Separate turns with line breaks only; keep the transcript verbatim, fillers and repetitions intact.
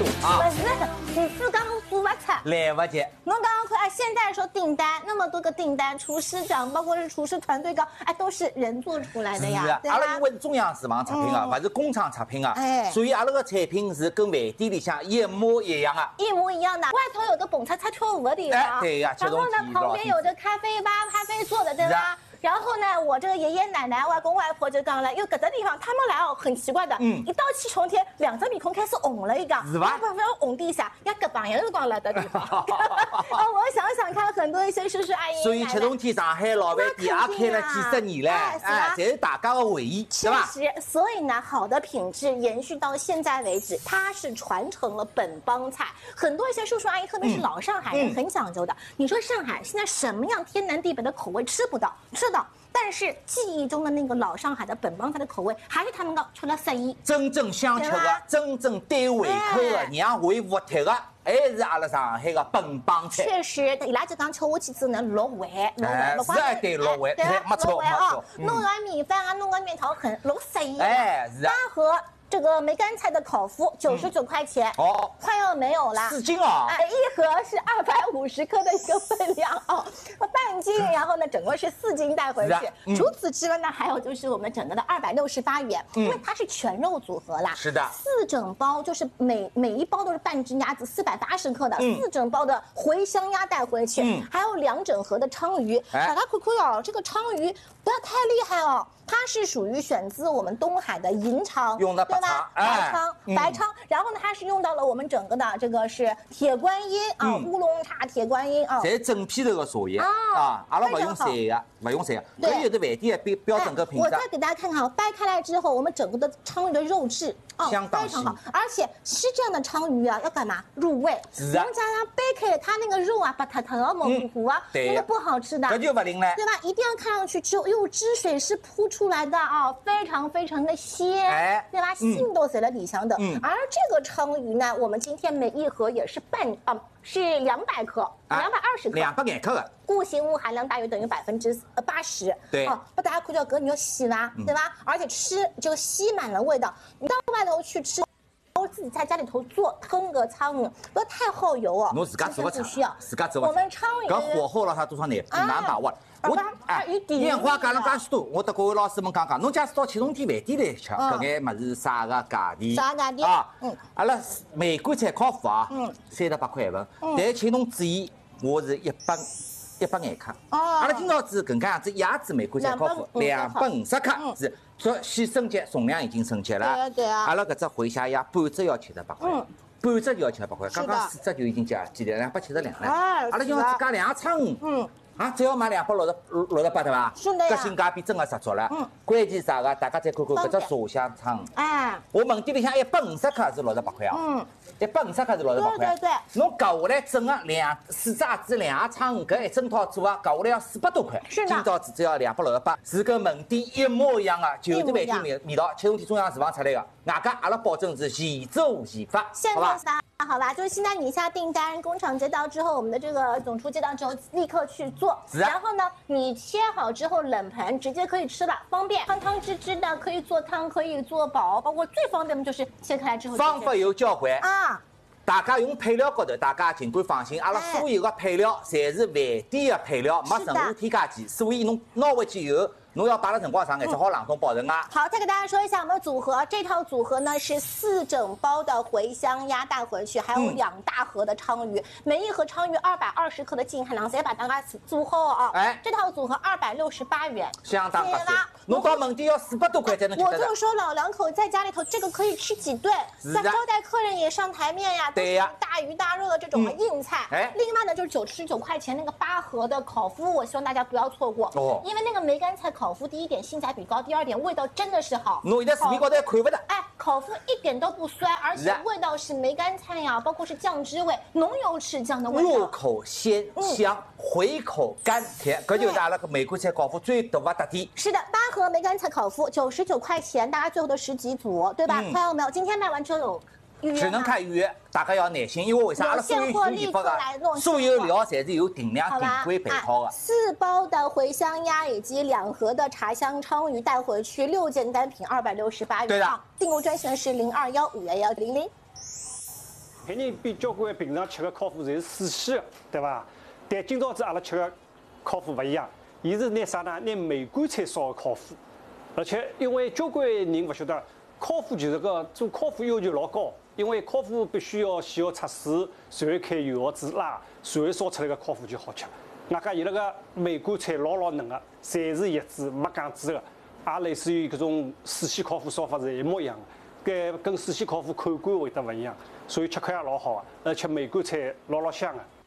啊！不是，厨师刚做不出，
来不及。
侬刚刚看，哎，现在说订单那么多个订单，厨师长包括是厨师团队高，哎，都是人做出来的呀。
是啊，阿拉因为中央厨房出品啊，不是工厂出品啊，所以阿拉个产品是跟饭店里向一模一样啊，
一模一样的。外头有个蹦擦擦跳舞的地方，
对呀，
然后呢，旁边有着咖啡吧，咖啡做的，对吧？然后呢，我这个爷爷奶奶、外公外婆就讲了，因为搿个地方他们来哦，很奇怪的，嗯，一到气冲天，两只面孔开始红了一个，
是吧？
不不，红底下，要搿帮也是光来的地方。哦，我想想看，很多一些叔叔阿姨，
所以七重天上海老饭店也开了几十年了，哎，这是大家的回忆，是吧？
确实，所以呢，好的品质延续到现在为止，它是传承了本帮菜。很多一些叔叔阿姨，特别是老上海人，很讲究的。你说上海现在什么样天南地北的口味吃不到，吃到。但是记忆中的那个老上海的本帮菜的口味，还是他们讲出了色艺，
真正想吃的、真正对胃口的、让胃服帖的，还是阿拉上海的本帮菜。
确实，伊拉就讲吃下去之后呢，入胃，入胃，
入是对入胃，对，没错没错。
弄碗米饭啊，弄碗面条很入色艺。
哎，是啊。
八盒这个梅干菜的烤麸九十九块钱，哦，快要没有了，
四斤啊！
哎，一盒是二百五十克的一个分量哦，半斤，然后呢，整个是四斤带回去。除此之外呢，还有就是我们整个的二百六十八元，因为它是全肉组合啦，
是的，
四整包就是每每一包都是半只鸭子，四百八十克的，四整包的茴香鸭带回去，还有两整盒的鲳鱼。大家看看哦，这个鲳鱼不要太厉害哦。它是属于选自我们东海的银鲳，
用的白鲳，
白鲳，白鲳。然后呢，它是用到了我们整个的这个是铁观音啊，乌龙茶铁观音啊，
这整批头的茶叶啊，阿拉不用晒的，不用晒的。对，有的饭店标标准个品质。
我再给大家看看啊，掰开来之后，我们整个的鲳鱼的肉质啊非常好，而且吃这样的鲳鱼啊，要干嘛？入味。
是啊。
再加上掰开它那个肉啊，白塌塌的、模糊糊啊，那个不好吃的。
这就不灵了，
对吧？一定要看上去之后，哟，汁水是扑出来的啊。非常非常的鲜，哎，对吧？杏都在了底下的。嗯，而这个鲳鱼呢，我们今天每一盒也是半啊，是两百克，两百二十克，
两百克的。
固形物含量大约等于百分之呃八十。
对，
哦，不，大家看到哥你要吸吧，对吧？而且吃就吸满了味道。你到外头去吃，然后自己在家里头做烹个鲳鱼，不要太耗油哦。
侬自家做不需要，自家做。
我们鲳鱼，
搿火候了它多少难难把握。
我哎，
烟花讲了介许多，我得各位老师们讲讲，侬假使到七重天饭店来吃，搿眼物事啥个价钿？
啥价钿
啊？嗯，阿拉玫瑰菜烤麸啊，嗯，三十八块一份，但请侬注意，我是一百一百眼克。哦。阿拉今朝子搿能样子鸭子玫瑰菜烤麸两百五十克是，说先升级，重量已经升级了。
对对啊。
阿拉搿只茴香鸭半只要七十八块。嗯。半只就要七十八块，刚刚四只就已经加几了，两百七十两了。阿拉今朝子加两鲳鱼。嗯。啊，只要买两百六十六十八对吧？
是的呀。
搿性价比真的十足了。嗯。关键啥个？大家再看看搿只茶香鲳。哎。我门店里向一百五十克是六十八块啊。嗯。一百五十克是六十八块。
对对对。
侬搞下来整个两四只鸭子两鸭鲳鱼搿一整套做啊，搞下来要四百多块。
是的。
今朝子只要两百六十八，是跟门店一模一样的，就是饭店味味道，七重天中央厨房出来的。外加阿拉保证是现做现发，好吧？
好吧，就是现在你下订单，工厂接到之后，我们的这个总厨接到之后，立刻去做。
是啊。
然后呢，你切好之后冷盘直接可以吃了，方便，汤汤汁汁的，可以做汤，可以做煲，包括最方便的就是切开来之后。
方法有交关
啊。
大家用配料高头，大家尽管放心，阿拉所有的配料侪是饭店的配料，没任何添加剂，所以侬拿回去以后。侬要摆了辰光长，还是好冷冻保存啊。
好，再给大家说一下我们的组合，这套组合呢是四整包的茴香鸭带回去，还有两大盒的鲳鱼，每一盒鲳鱼二百二十克的净含量，再把大家组合啊。哎，这套组合二百六十八元，
相当合算。侬到门店要四百多块才能吃得到。
我就说老两口在家里头，这个可以吃几顿，在招待客人也上台面呀。
对呀，
大鱼大肉的这种硬菜。哎，另外呢就是九十九块钱那个八盒的烤麸，我希望大家不要错过哦，因为那个梅干菜烤麸，第一点性价比高，第二点味道真的是好。
侬现在视频高头也看不到。
哎，烤麸一点都不酸，而且味道是梅干菜呀，包括是酱汁味，浓油赤酱的味道。
入口鲜香，回口甘甜，搿就是阿拉个玫瑰菜烤麸最大的特点。
是的，八盒梅干菜烤麸九十九块钱，大家最后的十几组，对吧？快要没有，今天卖完之后有。
只能看预约，大家要耐心，因为为啥？阿拉所有有地方的所有料侪是有定量定规备好的。
四包的茴香鸭以及两盒的茶香鲳鱼带回去，六件单品二百六十八元。
对的。
订购专线是零二幺五幺幺零零。
肯定比交关平常吃的烤麸侪是水西的，对伐？但今朝子阿拉吃的烤麸勿一样，伊是拿啥呢？拿梅干菜烧的烤麸，而且因为交关人勿晓得，烤麸就是个做烤麸要求老高，因为烤麸必须要先要出水，随后开油熬煮辣，随后烧出来个烤麸就好吃。外加伊拉个梅干菜老老嫩个，侪是叶子没讲籽个，也类似于搿种水西烤麸烧法是一模一样的，搿跟水西烤麸口感会得勿一样，所以吃口也老好个，而且梅干菜老老香个。